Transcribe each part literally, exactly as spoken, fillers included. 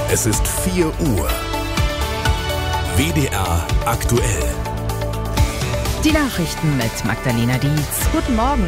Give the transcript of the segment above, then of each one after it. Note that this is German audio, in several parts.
Es ist vier Uhr. W D R aktuell. Die Nachrichten mit Magdalena Dietz. Guten Morgen.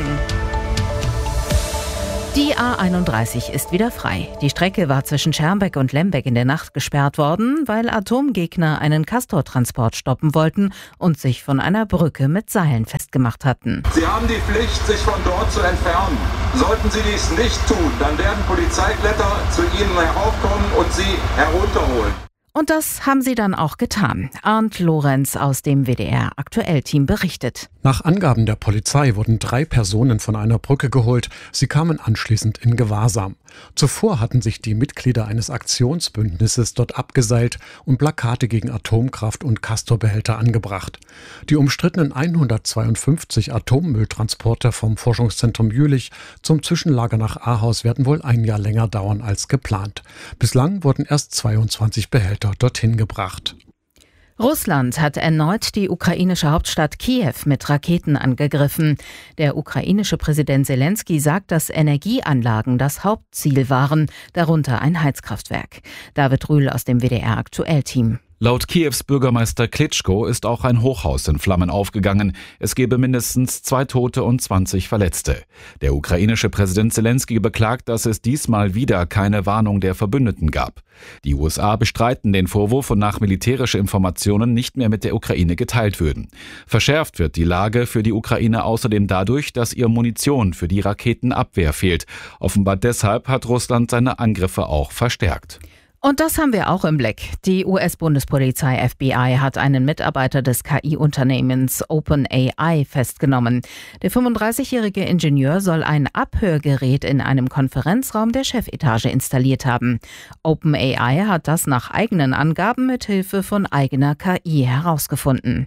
Die A einunddreißig ist wieder frei. Die Strecke war zwischen Schermbeck und Lembeck in der Nacht gesperrt worden, weil Atomgegner einen Castortransport stoppen wollten und sich von einer Brücke mit Seilen festgemacht hatten. Sie haben die Pflicht, sich von dort zu entfernen. Sollten Sie dies nicht tun, dann werden Polizeikletter zu Ihnen heraufkommen und Sie herunterholen. Und das haben sie dann auch getan. Arndt Lorenz aus dem W D R Aktuell-Team berichtet. Nach Angaben der Polizei wurden drei Personen von einer Brücke geholt. Sie kamen anschließend in Gewahrsam. Zuvor hatten sich die Mitglieder eines Aktionsbündnisses dort abgeseilt und Plakate gegen Atomkraft und Castorbehälter angebracht. Die umstrittenen hundertzweiundfünfzig Atommülltransporter vom Forschungszentrum Jülich zum Zwischenlager nach Ahaus werden wohl ein Jahr länger dauern als geplant. Bislang wurden erst zweiundzwanzig Behälter dorthin gebracht. Russland hat erneut die ukrainische Hauptstadt Kiew mit Raketen angegriffen. Der ukrainische Präsident Selenskyj sagt, dass Energieanlagen das Hauptziel waren, darunter ein Heizkraftwerk. David Rühl aus dem W D R Aktuell-Team. Laut Kiews Bürgermeister Klitschko ist auch ein Hochhaus in Flammen aufgegangen. Es gebe mindestens zwei Tote und zwanzig Verletzte. Der ukrainische Präsident Selenskyj beklagt, dass es diesmal wieder keine Warnung der Verbündeten gab. Die U S A bestreiten den Vorwurf, wonach militärische Informationen nicht mehr mit der Ukraine geteilt würden. Verschärft wird die Lage für die Ukraine außerdem dadurch, dass ihr Munition für die Raketenabwehr fehlt. Offenbar deshalb hat Russland seine Angriffe auch verstärkt. Und das haben wir auch im Blick. Die U S-Bundespolizei F B I hat einen Mitarbeiter des K I-Unternehmens OpenAI festgenommen. Der fünfunddreißigjährige Ingenieur soll ein Abhörgerät in einem Konferenzraum der Chefetage installiert haben. OpenAI hat das nach eigenen Angaben mit Hilfe von eigener K I herausgefunden.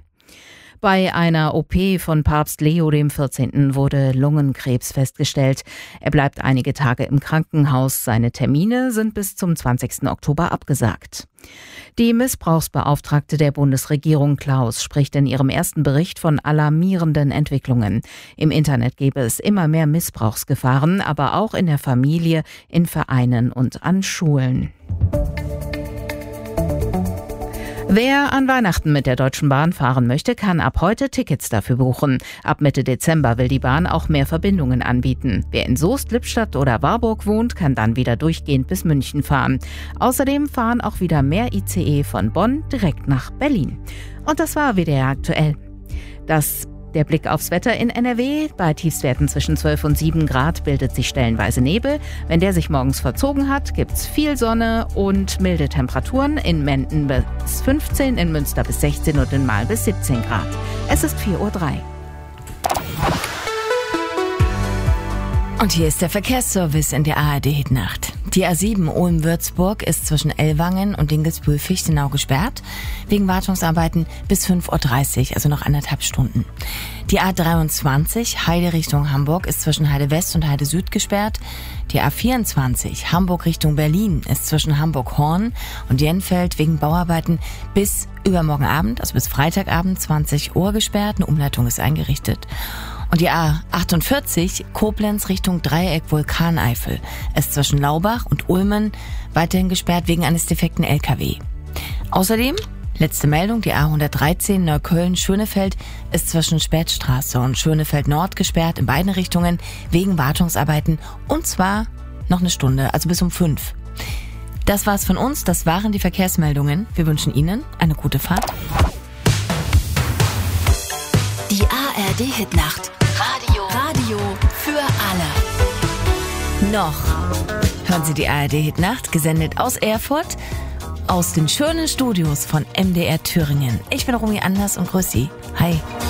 Bei einer O P von Papst Leo der vierzehnten wurde Lungenkrebs festgestellt. Er bleibt einige Tage im Krankenhaus. Seine Termine sind bis zum zwanzigsten Oktober abgesagt. Die Missbrauchsbeauftragte der Bundesregierung Klaus spricht in ihrem ersten Bericht von alarmierenden Entwicklungen. Im Internet gäbe es immer mehr Missbrauchsgefahren, aber auch in der Familie, in Vereinen und an Schulen. Wer an Weihnachten mit der Deutschen Bahn fahren möchte, kann ab heute Tickets dafür buchen. Ab Mitte Dezember will die Bahn auch mehr Verbindungen anbieten. Wer in Soest, Lippstadt oder Warburg wohnt, kann dann wieder durchgehend bis München fahren. Außerdem fahren auch wieder mehr I C E von Bonn direkt nach Berlin. Und das war W D R aktuell. Das Der Blick aufs Wetter in N R W. Bei Tiefstwerten zwischen zwölf und sieben Grad bildet sich stellenweise Nebel. Wenn der sich morgens verzogen hat, gibt's viel Sonne und milde Temperaturen. In Menden bis fünfzehn, in Münster bis sechzehn und in Marl bis siebzehn Grad. Es ist vier Uhr drei. Und hier ist der Verkehrsservice in der A R D-Hitnacht. Die A sieben Ulm-Würzburg ist zwischen Ellwangen und Dinkelsbühl-Fichtenau gesperrt. Wegen Wartungsarbeiten bis fünf Uhr dreißig, also noch anderthalb Stunden. Die A dreiundzwanzig Heide Richtung Hamburg ist zwischen Heide West und Heide Süd gesperrt. Die A vierundzwanzig Hamburg Richtung Berlin ist zwischen Hamburg-Horn und Jenfeld wegen Bauarbeiten bis übermorgen Abend, also bis Freitagabend zwanzig Uhr gesperrt. Eine Umleitung ist eingerichtet. Und die A achtundvierzig Koblenz Richtung Dreieck Vulkaneifel ist zwischen Laubach und Ulmen weiterhin gesperrt wegen eines defekten L K W. Außerdem, letzte Meldung, die A hundertdreizehn Neukölln-Schönefeld ist zwischen Spätstraße und Schönefeld Nord gesperrt in beiden Richtungen wegen Wartungsarbeiten und zwar noch eine Stunde, also bis um fünf. Das war's von uns, das waren die Verkehrsmeldungen. Wir wünschen Ihnen eine gute Fahrt. Die A R D-Hitnacht. Radio. Radio für alle. Noch hören Sie die A R D-Hitnacht, gesendet aus Erfurt, aus den schönen Studios von M D R Thüringen. Ich bin Romy Anders und grüß Sie. Hi.